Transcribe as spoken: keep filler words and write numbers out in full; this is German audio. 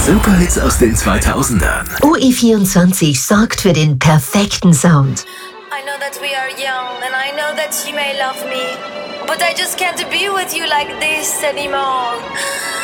Superhits aus den zweitausendern. O E vierundzwanzig sorgt für den perfekten Sound. I know that we are young and I know that you may love me, but I just can't be with you like this anymore.